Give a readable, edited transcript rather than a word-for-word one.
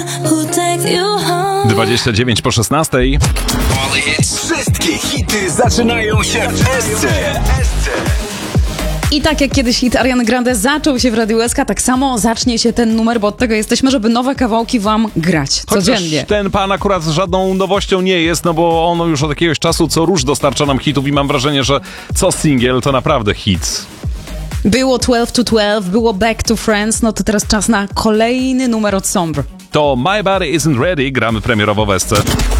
29 po 16. Wszystkie hity zaczynają się w SC. I tak jak kiedyś hit Ariany Grande zaczął się w Radiu SK, tak samo zacznie się ten numer, bo od tego jesteśmy, żeby nowe kawałki wam grać codziennie. Chociaż ten pan akurat żadną nowością nie jest, no bo on już od jakiegoś czasu co rusz dostarcza nam hitów i mam wrażenie, że co singiel to naprawdę hit. Było 12 to 12, było Back to Friends, no to teraz czas na kolejny numer od Sombr. To My Body Isn't Ready, gramy premierowo w SC.